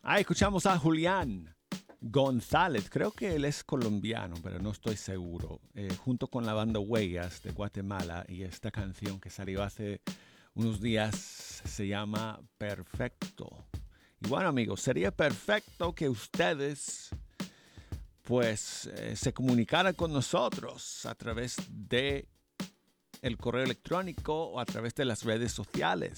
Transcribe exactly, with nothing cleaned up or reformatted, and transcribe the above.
Ah, escuchamos a Julián González, creo que él es colombiano, pero no estoy seguro, eh, junto con la banda Huellas de Guatemala, y esta canción que salió hace unos días se llama Perfecto. Y bueno, amigos, sería perfecto que ustedes pues eh, se comunicaran con nosotros a través de el correo electrónico o a través de las redes sociales.